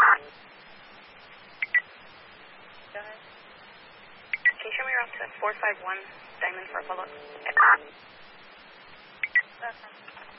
Go ahead. Can you show me around to 451 Diamond for a follow-up? Okay.